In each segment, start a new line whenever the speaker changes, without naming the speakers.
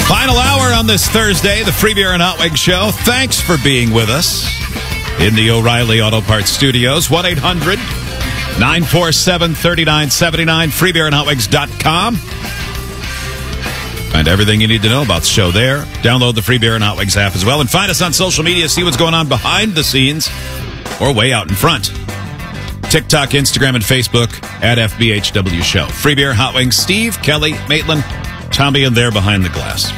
Final hour on this Thursday, the Free Beer and Hot Wings Show. Thanks for being with us in the O'Reilly Auto Parts Studios. 1-800-947-3979, freebeerandhotwings.com. Find everything you need to know about the show there. Download the Free Beer and Hot Wings app as well. And find us on social media. See what's going on behind the scenes or way out in front. TikTok, Instagram, and Facebook at FBHW Show. Free Beer, Hot Wings, Steve, Kelly, Maitland, Tommy, and they're behind the glass.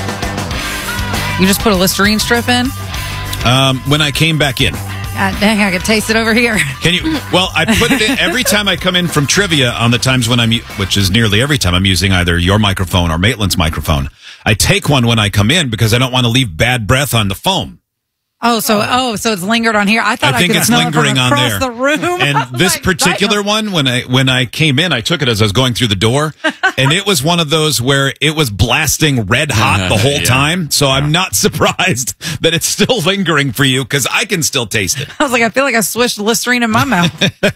You just put a Listerine strip in?
When I came back in.
God dang, I could taste it over here.
Can you? Well, I put it in every time I come in from trivia on the times when which is nearly every time I'm using either your microphone or Maitland's microphone. I take one when I come in because I don't want to leave bad breath on the foam.
So it's lingered on here. I
think
could
it's
smell
lingering
it from
on
across
there.
The room.
And this particular one, when I came in, I took it as I was going through the door, and it was one of those where it was blasting red hot the whole time. So I'm not surprised that it's still lingering for you because I can still taste it.
I was like, I feel like I swished Listerine in my mouth.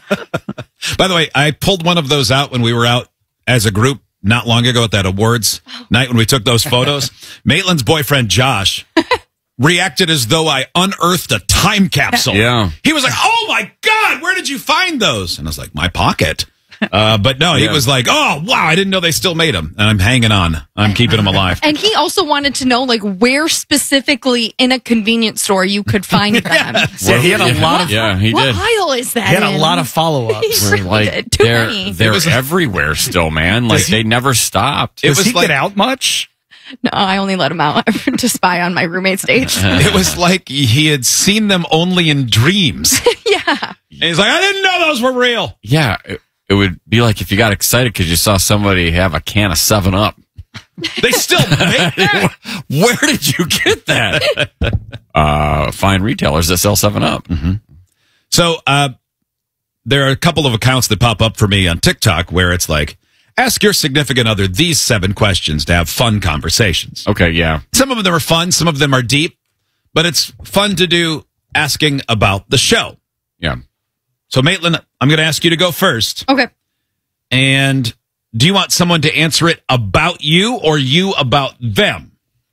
By the way, I pulled one of those out when we were out as a group not long ago at that awards night when we took those photos. Maitland's boyfriend, Josh, reacted as though I unearthed a time capsule.
Yeah.
He was like, oh my God, where did you find those? And I was like, my pocket. But no, he was like, oh, wow, I didn't know they still made them. And I'm hanging on. I'm keeping them alive.
And he also wanted to know, like, where specifically in a convenience store you could find them.
Yeah, he had a lot of.
Yeah, he
What
did.
aisle is that?
He had a lot of follow-ups.
He
Like
did. Too many.
they're everywhere still, man. Like they never stopped.
It
Does
was
he
like,
get out much?
No, I only let him out to spy on my roommate's date.
it was like he had seen them only in dreams.
Yeah.
And he's like, I didn't know those were real.
Yeah, it would be like if you got excited because you saw somebody have a can of 7-Up.
They still make that.
Where did you get that? Find retailers that sell 7-Up.
Mm-hmm. So there are a couple of accounts that pop up for me on TikTok where it's like, ask your significant other these 7 questions to have fun conversations.
Okay, yeah.
Some of them are fun, some of them are deep, but it's fun to do asking about the show.
Yeah.
So, Maitland, I'm going to ask you to go first.
Okay.
And do you want someone to answer it about you or you about them?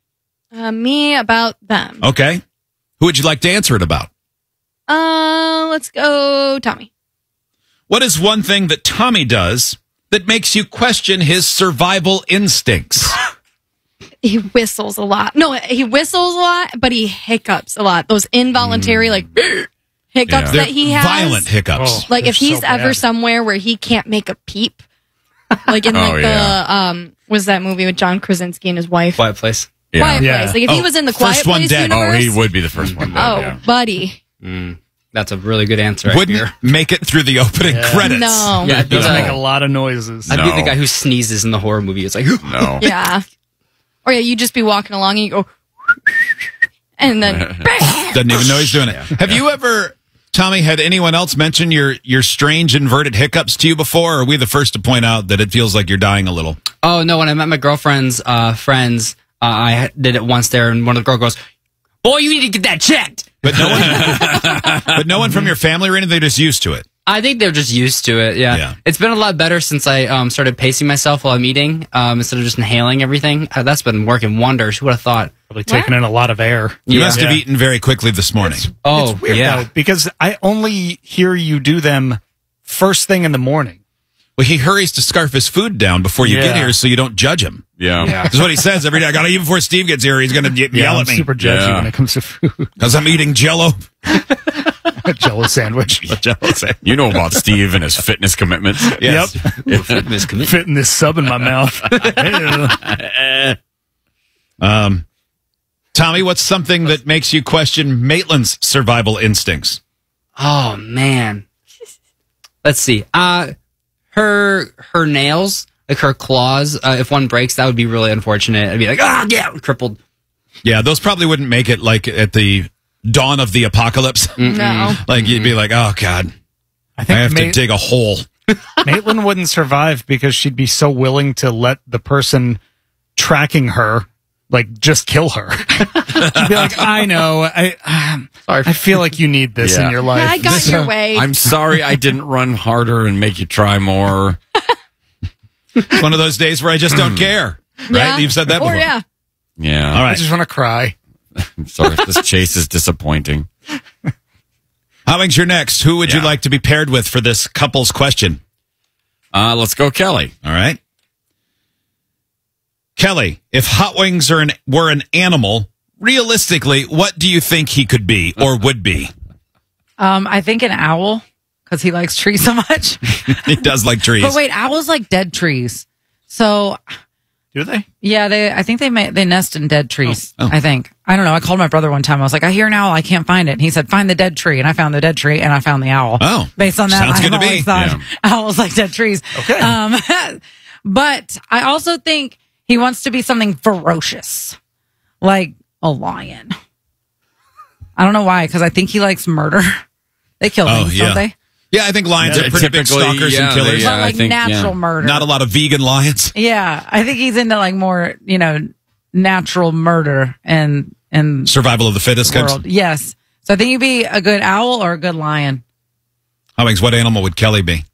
Me about them.
Okay. Who would you like to answer it about?
Let's go, Tommy.
What is one thing that Tommy does that makes you question his survival instincts?
He whistles a lot. No, he whistles a lot, but he hiccups a lot. Those involuntary, hiccups that he has.
Violent hiccups.
Like if he's
so
ever
bad.
somewhere where he can't make a peep, like in was that movie with John Krasinski and his wife?
Quiet Place.
Yeah.
Quiet Place. Like if he was in the Quiet
first one
Place
dead.
universe.
Oh, he would be the first one. Yeah.
Buddy.
That's a really good answer.
Wouldn't make it through the opening credits.
No.
Yeah,
He doesn't
No.
make a lot of noises.
I'd be the guy who sneezes in the horror movie. It's like,
No.
Yeah. Or you just be walking along and you go, and then
Doesn't even know he's doing it. Have you ever, Tommy, had anyone else mention your strange inverted hiccups to you before? Or are we the first to point out that it feels like you're dying a little?
oh no, when I met my girlfriend's friends, I did it once there, and one of the girls goes, "Boy, you need to get that checked."
But no one from your family or anything, they're just used to it.
I think they're just used to it. Yeah. It's been a lot better since I started pacing myself while I'm eating instead of just inhaling everything. That's been working wonders. Who would have thought?
Probably taking in a lot of air.
You must have eaten very quickly this morning.
Oh,
It's weird,
yeah.
though, because I only hear you do them first thing in the morning.
Well, he hurries to scarf his food down before you get
Yeah.
here so you don't judge him.
Yeah.
That's what he says every day. I got to eat before Steve gets here. He's going to yell
I'm
at me
super judgy
Yeah.
when it comes to food.
because I'm eating Jell-O.
A Jell-O sandwich.
You know about Steve and his fitness commitments.
Yes.
Fitting this sub in my mouth. Ew.
Tommy, what's something that makes you question Maitland's survival instincts?
Oh man. Let's see. Her nails, like her claws. If one breaks, that would be really unfortunate. I'd be like, crippled.
Yeah, those probably wouldn't make it like at the dawn of the apocalypse.
no.
Like you'd be like, oh God,
I
I
think
have to dig a hole.
Maitland wouldn't survive because she'd be so willing to let the person tracking her just kill her. She'd be like, I know. I feel like you need this in your life.
I got your way.
I'm sorry I didn't run harder and make you try more.
It's one of those days where I just don't care. Right?
Yeah.
You've said that before.
Or yeah.
Yeah.
All
I
right.
just want to cry.
Sorry, this chase is disappointing.
Howings, you're next. Who would you
Yeah.
like to be paired with for this couple's question?
Let's go, Kelly.
All right. Kelly, if Hot Wings were an animal, realistically, what do you think he could be or would be?
I think an owl because he likes trees so much.
He does like trees.
But wait, owls like dead trees. So
Do they?
yeah, I think they nest in dead trees.
Oh.
I think. I don't know. I called my brother one time. I was like, I hear an owl. I can't find it. And he said, find the dead tree. And I found the dead tree and I found the owl.
Oh,
Based on that,
sounds good to
I've
me.
always thought owls like dead trees.
Okay.
But I also think he wants to be something ferocious, like a lion. I don't know why, because I think he likes murder. They kill things, don't they?
Yeah, I think lions are pretty big
Typically,
stalkers
yeah,
and killers.
they-
But
I
like
think,
natural murder.
Not a lot of vegan lions.
Yeah, I think he's into like more, natural murder and
Survival of the fittest.
world. Yes. So I think he'd be a good owl or a good lion.
Howings, what animal would Kelly be?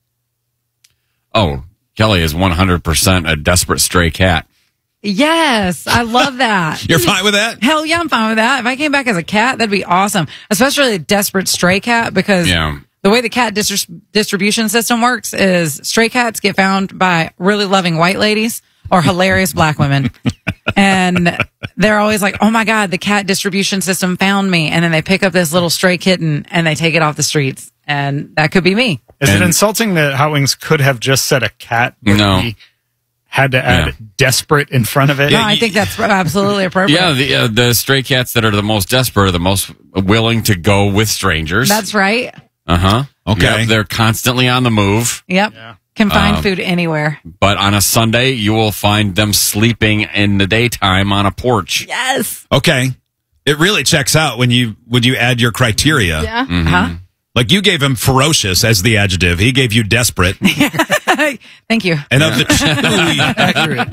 Oh, Kelly is 100% a desperate stray cat.
Yes, I love that.
You're fine with that?
Hell yeah, I'm fine with that. If I came back as a cat, that'd be awesome. Especially a desperate stray cat because
Yeah.
the way the cat distribution system works is stray cats get found by really loving white ladies or hilarious black women. And they're always like, oh my God, the cat distribution system found me. And then they pick up this little stray kitten and they take it off the streets. And that could be me.
Is it
And-
insulting that Hot Wings could have just said a cat? But
No.
he had to add desperate in front of it.
No, I think that's absolutely appropriate.
Yeah, the stray cats that are the most desperate are the most willing to go with strangers.
That's right.
Uh-huh.
Okay.
Yep, they're constantly on the move.
Yep. Can find food anywhere.
But on a Sunday, you will find them sleeping in the daytime on a porch.
Yes.
Okay. It really checks out when you add your criteria.
Yeah.
Huh?
Like you gave him ferocious as the adjective. He gave you desperate.
Thank you.
And of the two,
Accurate.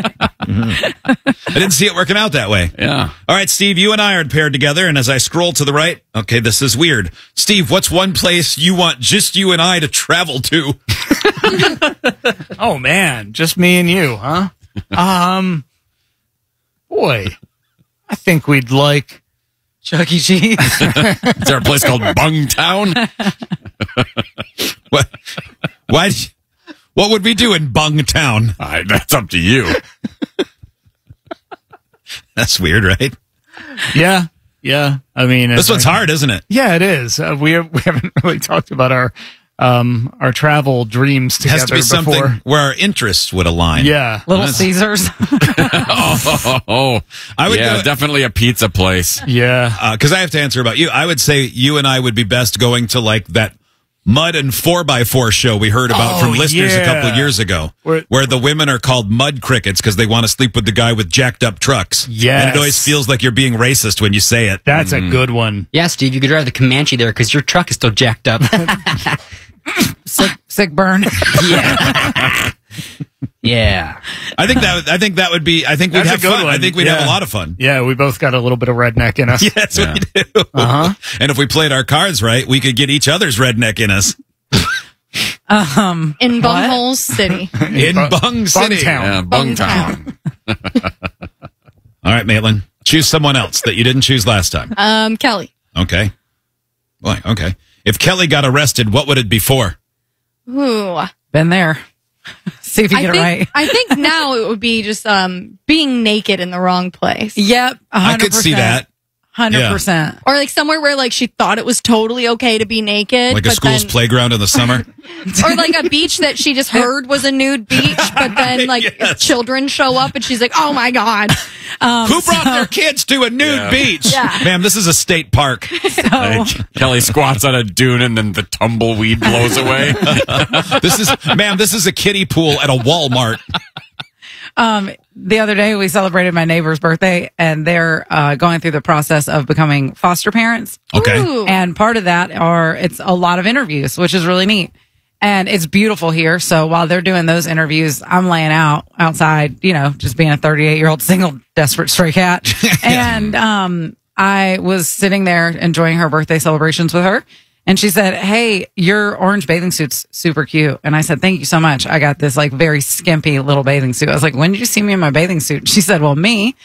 I didn't see it working out that way.
Yeah.
All right, Steve, you and I are paired together. And as I scroll to the right, okay, this is weird. Steve, what's one place you want just you and I to travel to?
Oh man, just me and you, huh? Boy, I think we'd like.
Chuck E. Cheese.
Is there a place called Bungtown?
What would we do in Bungtown?
That's up to you.
That's weird, right?
Yeah. I mean,
This one's hard, isn't it?
Yeah, it is. We haven't really talked about our travel dreams
It
together
has to be
before.
something where our interests would align.
Yeah.
Little Caesars.
Oh,
I would
yeah,
go-
definitely a pizza place.
Yeah.
Because I have to answer about you. I would say you and I would be best going to like that mud and 4x4 show we heard about from listeners a couple of years ago, where the women are called mud crickets because they want to sleep with the guy with jacked up trucks.
Yes.
And it always feels like you're being racist when you say it.
That's a good one.
Yeah, Steve, you could drive the Comanche there because your truck is still jacked up.
Sick burn.
Yeah. Yeah.
I think that would be. I think we'd
That's a
have
good
fun. I
one.
think we'd have
Yeah.
a lot of fun.
Yeah, we both got a little bit of redneck in us.
Yes, we do. And if we played our cards right, we could get each other's redneck in us
In Bunghole City.
in Bung City.
Bungtown.
Yeah, Bungtown.
All right, Maitland, choose someone else that you didn't choose last time.
Kelly.
Okay. Boy, okay. If Kelly got arrested, what would it be for?
Ooh.
Been there. See if you get it right.
I think now it would be just being naked in the wrong place.
Yep. 100%.
I could see that.
100%.
Or like somewhere where like she thought it was totally okay to be naked.
Like a
but
school's
then,
playground in the summer.
or like a beach that she just heard was a nude beach, but then like
Yes.
children show up and she's like, oh my God.
Who brought their kids to a nude beach?
Yeah.
Ma'am, this is a state park.
Kelly squats on a dune and then the tumbleweed blows away.
This is a kiddie pool at a Walmart.
The other day we celebrated my neighbor's birthday and they're going through the process of becoming foster parents.
Okay.
Ooh.
And part of that it's a lot of interviews, which is really neat. And it's beautiful here. So while they're doing those interviews, I'm laying outside, just being a 38-year-old single desperate stray cat. And I was sitting there enjoying her birthday celebrations with her. And she said, hey, your orange bathing suit's super cute. And I said, thank you so much. I got this like very skimpy little bathing suit. I was like, when did you see me in my bathing suit? She said, well, me,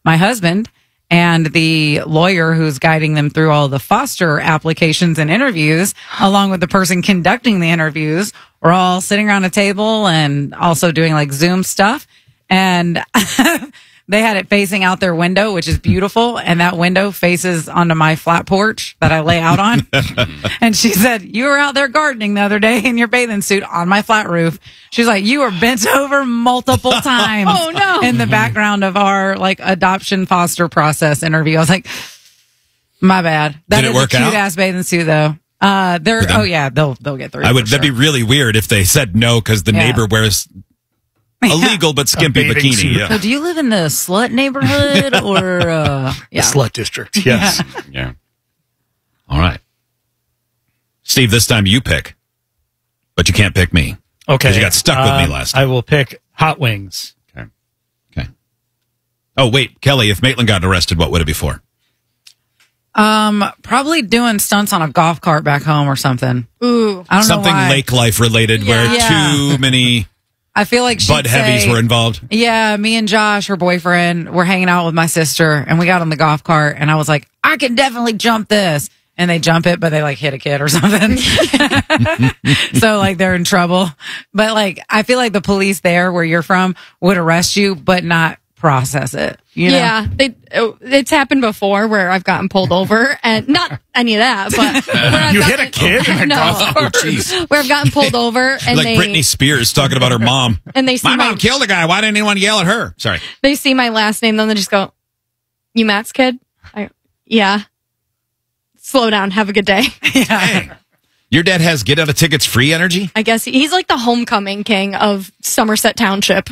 my husband and the lawyer who's guiding them through all the foster applications and interviews, along with the person conducting the interviews, we're all sitting around a table and also doing like Zoom stuff. And they had it facing out their window, which is beautiful. And that window faces onto my flat porch that I lay out on. And she said, you were out there gardening the other day in your bathing suit on my flat roof. She's like, you were bent over multiple times.
Oh, no.
In the background of our like adoption foster process interview. I was like, my bad. That
Did it
is
work
a
out?
cute ass bathing suit though. Oh yeah, they'll get through.
I would. That'd be really weird if they said no because the
Yeah.
neighbor wears a legal but skimpy
bathing
bikini.
suit.
Yeah.
So do you live in the slut neighborhood or
The slut district. Yes.
Yeah.
All right, Steve. This time you pick, but you can't pick me.
Okay.
'Cause you got stuck with me last time.
I will pick Hot Wings.
Okay. Oh wait, Kelly. If Maitland got arrested, what would it be for?
probably doing stunts on a golf cart back home or something.
Ooh.
I don't
Something
know why.
lake life related, where
Yeah.
too many
I feel like she'd
Bud heavies
say,
were involved.
Yeah, me and Josh, her boyfriend, were hanging out with my sister, and we got on the golf cart, and I was like, I can definitely jump this. And they jump it, but they like hit a kid or something. So like they're in trouble. But like, I feel like the police there where you're from would arrest you, but not process it. You know?
Yeah, it's happened before where I've gotten pulled over, and not any of that, but where I've
You hit a kid in a golf
cart. Where I've gotten pulled over, and
Like Britney Spears talking about her mom.
and they see
My
my
mom killed a guy. Why didn't anyone yell at her? Sorry.
they see my last name, then they just go, "You Matt's kid?" Yeah. Slow down. Have a good day.
Dang. Your dad has get out of tickets free energy?
I guess he's like the homecoming king of Somerset Township.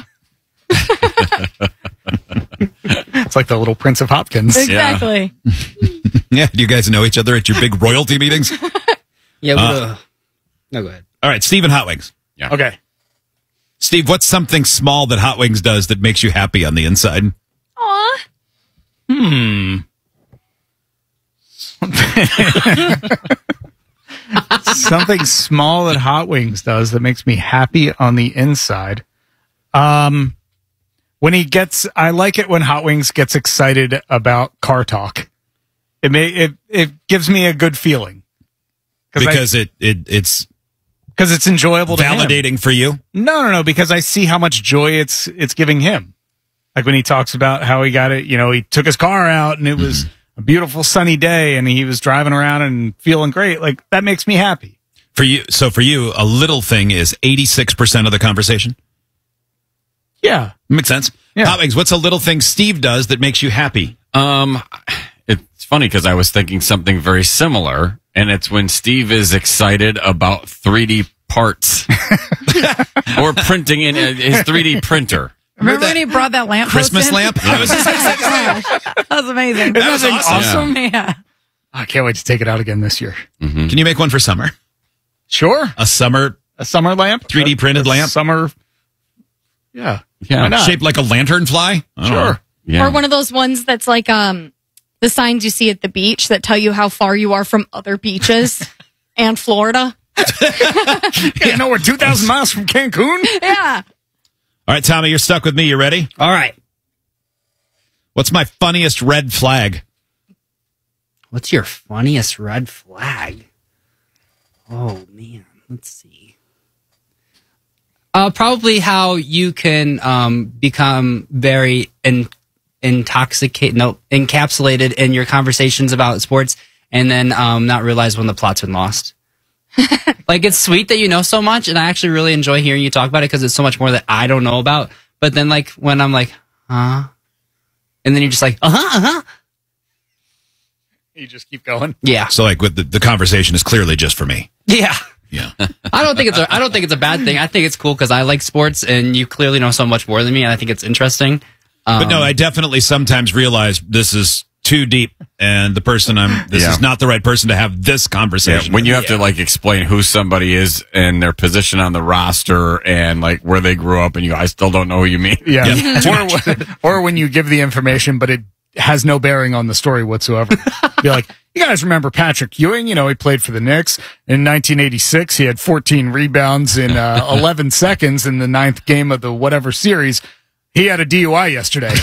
It's like the little Prince of Hopkins.
Exactly.
Yeah. Do you guys know each other at your big royalty meetings?
Yeah. No, go ahead.
All right, Steve and Hot Wings.
Okay.
Steve, what's something small that Hot Wings does that makes you happy on the inside?
Aw.
Something small that Hot Wings does that makes me happy on the inside. When I like it when Hot Wings gets excited about car talk. It gives me a good feeling
Because it's
it's enjoyable to him.
validating for you.
No, because I see how much joy it's giving him. Like when he talks about how he got it, he took his car out and it was a beautiful sunny day and he was driving around and feeling great. Like that makes me happy.
For you, a little thing is 86% of the conversation.
Yeah.
Makes sense.
Yeah.
Hot Wings, what's a little thing Steve does that makes you happy?
It's funny because I was thinking something very similar, and it's when Steve is excited about 3D parts or printing in his 3D printer.
Remember when he brought that lamp?
Christmas lamp? I was just
That was amazing.
That was awesome.
Yeah.
I can't wait to take it out again this year.
Can you make one for summer?
Sure.
A summer
A summer lamp?
3D printed lamp?
Summer. Yeah.
Yeah.
Why not?
shaped like a lantern fly? I don't know.
Sure.
Yeah.
Or one of those ones that's like the signs you see at the beach that tell you how far you are from other beaches and Florida.
Yeah, no, we're 2,000 miles from Cancun.
Yeah.
All right, Tommy, you're stuck with me. You ready?
All right.
What's my funniest red flag?
What's your funniest red flag? Oh man, let's see. Probably how you can become very encapsulated in your conversations about sports, and then not realize when the plot's been lost. Like it's sweet that you know so much, and I actually really enjoy hearing you talk about it because it's so much more that I don't know about. But then, like when I'm like, and then you're just like,
You just keep going.
yeah,
So, like, with the conversation is clearly just for me.
yeah.
Yeah.
I don't think it's a bad thing. I think it's cool because I like sports, and you clearly know so much more than me, and I think it's interesting.
But no, I definitely sometimes realize this is too deep, and the person this
Yeah.
is not the right person to have this conversation.
When you have to like explain who somebody is and their position on the roster and like where they grew up, and you, I still don't know who you mean.
Yeah. Or when you give the information, but it has no bearing on the story whatsoever. Be like, you guys remember Patrick Ewing? You know, he played for the Knicks in 1986. He had 14 rebounds in 11 seconds in the 9th game of the whatever series. He had a DUI yesterday.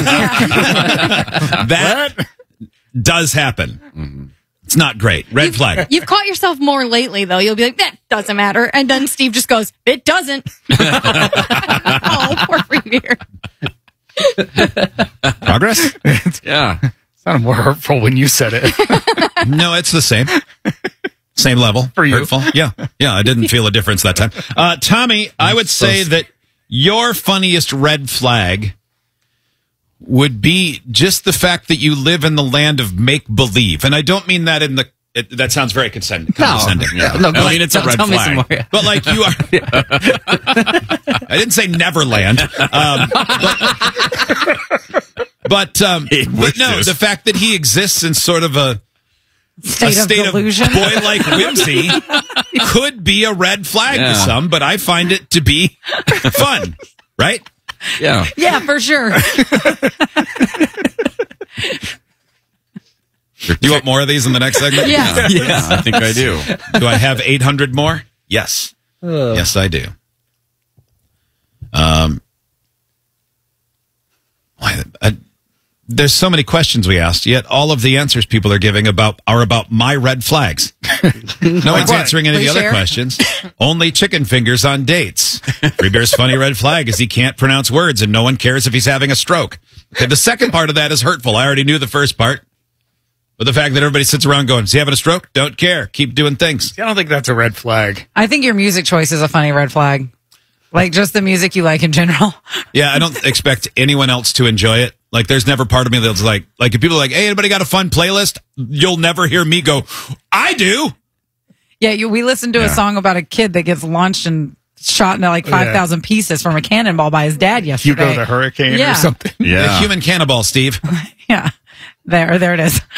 That does happen.
Mm-hmm.
It's not great. Red flag.
You've caught yourself more lately, though. You'll be like, that doesn't matter. And then Steve just goes, it doesn't. Oh, poor Premier.
Progress?
Yeah.
Sounded more hurtful when you said it.
No, it's the same. Same level.
For you.
Hurtful. Yeah. Yeah, I didn't feel a difference that time. Tommy, I would say that your funniest red flag would be just the fact that you live in the land of make-believe. And I don't mean that in the... that sounds very condescending. Yeah.
No,
I mean, it's a red
tell me some
flag.
more, yeah.
But like you are... I didn't say Neverland. But no, the fact that he exists in sort of a
State of delusion.
boy-like whimsy could be a red flag to some, but I find it to be fun, right?
Yeah.
Yeah, for sure.
Do you want more of these in the next segment?
Yeah.
Yeah, I think I do.
Do I have 800 more? Yes. Yes, I do. There's so many questions we asked, yet all of the answers people are giving are about my red flags. No one's answering any of the
Please
other
share.
questions. Only chicken fingers on dates. Free Bear's funny red flag is he can't pronounce words and no one cares if he's having a stroke. Okay, the second part of that is hurtful. I already knew the first part. But the fact that everybody sits around going, is he having a stroke? Don't care. Keep doing things.
I don't think that's a red flag.
I think your music choice is a funny red flag. Like just the music you like in general.
Yeah, I don't expect anyone else to enjoy it. Like, there's never part of me that's like if people are like, hey, anybody got a fun playlist? You'll never hear me go, I do.
Yeah, we listened to a song about a kid that gets launched and shot into like 5,000 pieces from a cannonball by his dad yesterday.
Hugo the Hurricane
Yeah.
or something.
Yeah.
The human cannibal, Steve.
Yeah. There it is.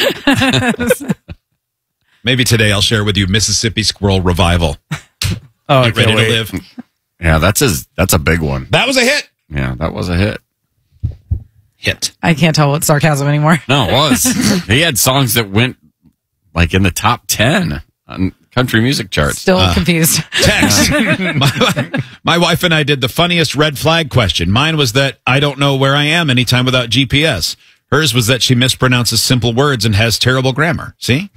Maybe today I'll share with you Mississippi Squirrel Revival.
Oh,
Get ready to live.
Yeah, that's a big one.
That was a hit.
Yeah, that was a hit.
Hit.
I can't tell what's sarcasm anymore.
No, it was. He had songs that went like in the top 10 on country music charts.
Still confused.
Text. My wife and I did the funniest red flag question. Mine was that I don't know where I am anytime without GPS. Hers was that she mispronounces simple words and has terrible grammar. See?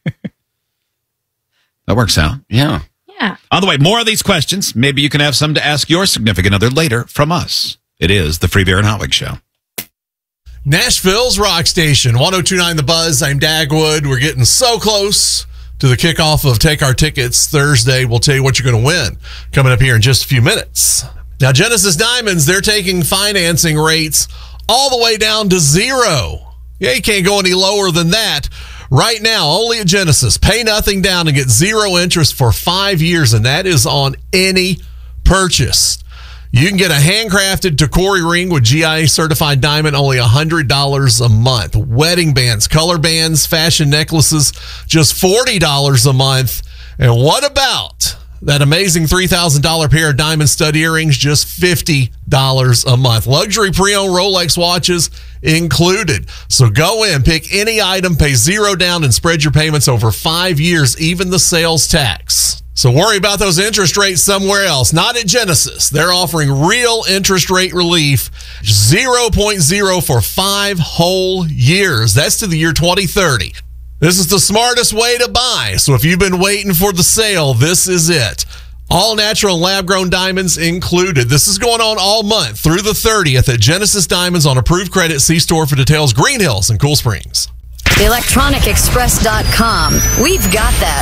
That works out.
Yeah.
Yeah.
On the way, more of these questions. Maybe you can have some to ask your significant other later from us. It is the Free Beer and Hot Wings Show.
Nashville's Rock Station, 102.9 The Buzz. I'm Dagwood. We're getting so close to the kickoff of Take Our Tickets Thursday. We'll tell you what you're going to win coming up here in just a few minutes. Now, Genesis Diamonds, they're taking financing rates all the way down to 0. Yeah, you can't go any lower than that. Right now, only at Genesis. Pay nothing down and get 0 interest for 5 years, and that is on any purchase. You can get a handcrafted Tacori ring with GIA certified diamond, only $100 a month. Wedding bands, color bands, fashion necklaces, just $40 a month. And what about that amazing $3,000 pair of diamond stud earrings, just $50 a month. Luxury pre-owned Rolex watches included. So go in, pick any item, pay 0 down, and spread your payments over 5 years, even the sales tax. So worry about those interest rates somewhere else, not at Genesis. They're offering real interest rate relief, 0.0 for 5 whole years. That's to the year 2030. This is the smartest way to buy. So if you've been waiting for the sale, this is it. All natural and lab-grown diamonds included. This is going on all month through the 30th at Genesis Diamonds on approved credit. See store for details. Green Hills and Cool Springs.
ElectronicExpress.com. We've got that.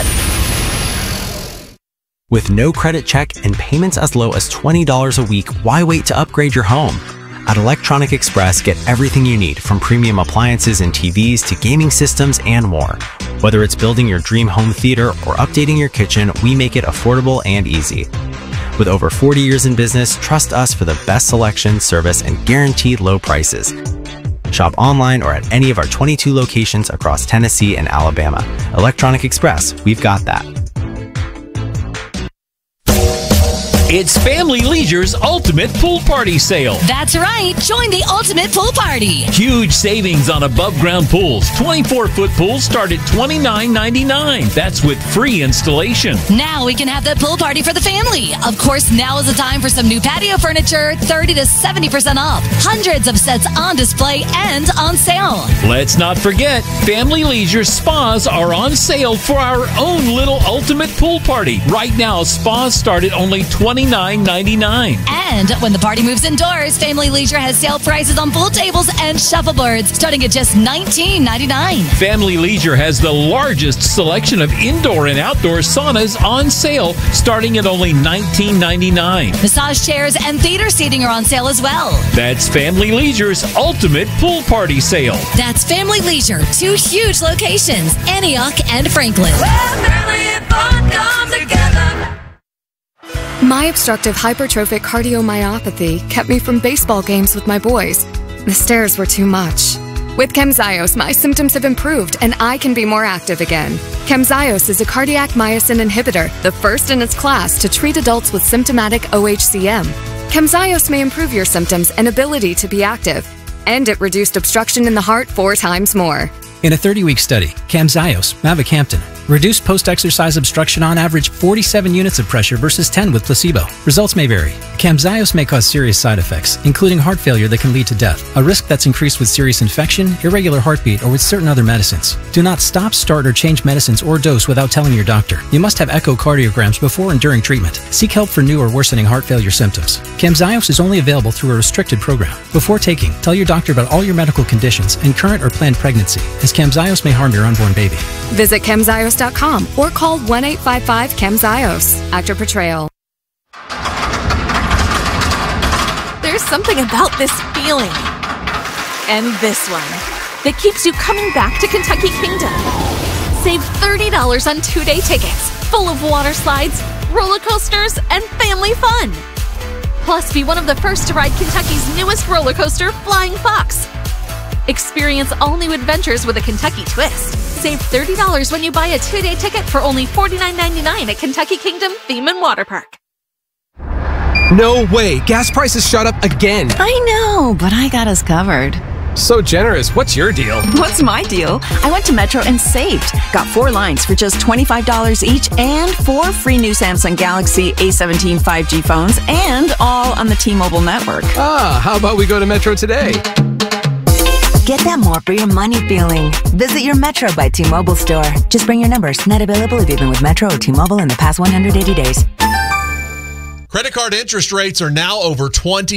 With no credit check and payments as low as $20 a week, why wait to upgrade your home? At Electronic Express, get everything you need, from premium appliances and TVs to gaming systems and more. Whether it's building your dream home theater or updating your kitchen, we make it affordable and easy. With over 40 years in business, trust us for the best selection, service, and guaranteed low prices. Shop online or at any of our 22 locations across Tennessee and Alabama. Electronic Express, we've got that.
It's Family Leisure's Ultimate Pool Party Sale.
That's right. Join the Ultimate Pool Party.
Huge savings on above-ground pools. 24-foot pools start at $29.99. That's with free installation.
Now we can have the pool party for the family. Of course, now is the time for some new patio furniture, 30 to 70% off. Hundreds of sets on display and on sale.
Let's not forget, Family Leisure spas are on sale for our own little Ultimate Pool Party. Right now, spas start at only $29.99.
And when the party moves indoors, Family Leisure has sale prices on pool tables and shuffleboards starting at just $19.99.
Family Leisure has the largest selection of indoor and outdoor saunas on sale starting at only $19.99.
Massage chairs and theater seating are on sale as well.
That's Family Leisure's Ultimate Pool Party Sale.
That's Family Leisure, 2 huge locations, Antioch and Franklin.
My obstructive hypertrophic cardiomyopathy kept me from baseball games with my boys. The stairs were too much. With Camzyos, my symptoms have improved and I can be more active again. Camzyos is a cardiac myosin inhibitor, the first in its class to treat adults with symptomatic OHCM. Camzyos may improve your symptoms and ability to be active, and it reduced obstruction in the heart 4 times more.
In a 30-week study, Camzyos, mavacamten, reduced post-exercise obstruction on average 47 units of pressure versus 10 with placebo. Results may vary. Camzyos may cause serious side effects, including heart failure that can lead to death, a risk that's increased with serious infection, irregular heartbeat, or with certain other medicines. Do not stop, start, or change medicines or dose without telling your doctor. You must have echocardiograms before and during treatment. Seek help for new or worsening heart failure symptoms. Camzyos is only available through a restricted program. Before taking, tell your doctor about all your medical conditions and current or planned pregnancy, as Camzyos may harm your unborn baby.
Visit Camzyos.com or call 1-855-CAMZYOS. Actor portrayal.
There's something about this feeling and this one that keeps you coming back to Kentucky Kingdom. Save $30 on 2-day tickets, full of water slides, roller coasters, and family fun. Plus, be one of the first to ride Kentucky's newest roller coaster, Flying Fox. Experience all new adventures with a Kentucky twist. Save $30 when you buy a 2-day ticket for only $49.99 at Kentucky Kingdom Theme and Water Park.
No way! Gas prices shot up again!
I know, but I got us covered.
So generous. What's your deal?
What's my deal? I went to Metro and saved. Got 4 lines for just $25 each and 4 free new Samsung Galaxy A17 5G phones, and all on the T-Mobile network.
Ah, how about we go to Metro today?
Get that more for your money feeling. Visit your Metro by T-Mobile store. Just bring your numbers. Not available if you've been with Metro or T-Mobile in the past 180 days.
Credit card interest rates are now over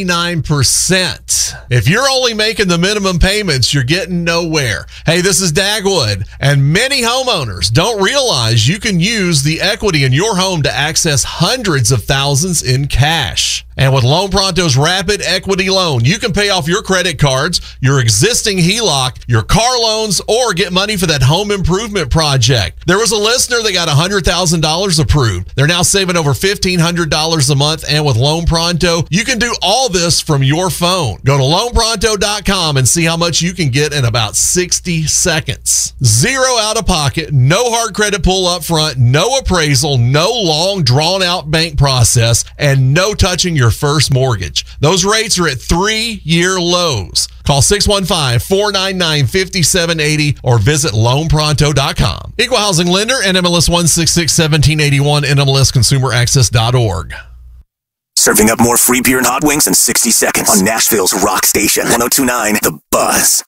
29%. If you're only making the minimum payments, you're getting nowhere. Hey, this is Dagwood, and many homeowners don't realize you can use the equity in your home to access hundreds of thousands in cash. And with Loan Pronto's Rapid Equity Loan, you can pay off your credit cards, your existing HELOC, your car loans, or get money for that home improvement project. There was a listener that got $100,000 approved. They're now saving over $1,500 a month, and with Loan Pronto, you can do all this from your phone. Go to loanpronto.com and see how much you can get in about 60 seconds. Zero out of pocket, no hard credit pull up front, no appraisal, no long drawn-out bank process, and no touching your first mortgage. Those rates are at 3-year lows. Call 615-499-5780 or visit loanpronto.com. Equal housing lender, NMLS 1661781, NMLSconsumeraccess.org.
Serving up more free beer and hot wings in 60 seconds on Nashville's Rock Station, 102.9 The Buzz.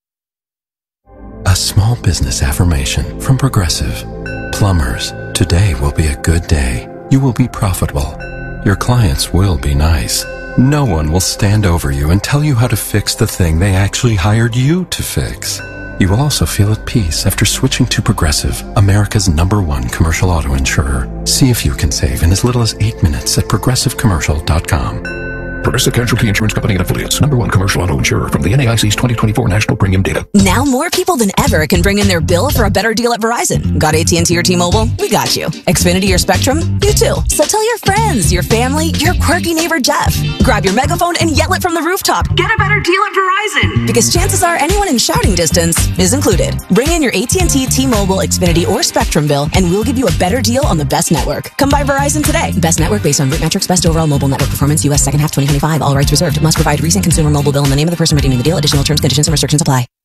A small business affirmation from Progressive. Plumbers, today will be a good day. You will be profitable. Your clients will be nice. No one will stand over you and tell you how to fix the thing they actually hired you to fix. You will also feel at peace after switching to Progressive, America's #1 commercial auto insurer. See if you can save in as little as 8 minutes at progressivecommercial.com.
Progressive Casualty Insurance Company and Affiliates. #1 commercial auto insurer from the NAIC's 2024 National Premium Data.
Now more people than ever can bring in their bill for a better deal at Verizon. Got AT&T or T-Mobile? We got you. Xfinity or Spectrum? You too. So tell your friends, your family, your quirky neighbor Jeff. Grab your megaphone and yell it from the rooftop. Get a better deal at Verizon. Because chances are anyone in shouting distance is included. Bring in your AT&T, T-Mobile, Xfinity, or Spectrum bill, and we'll give you a better deal on the best network. Come by Verizon today. Best network based on root metrics, best overall mobile network performance, U.S. second half 2025. All rights reserved. Must provide recent consumer mobile bill in the name of the person redeeming the deal. Additional terms, conditions, and restrictions apply.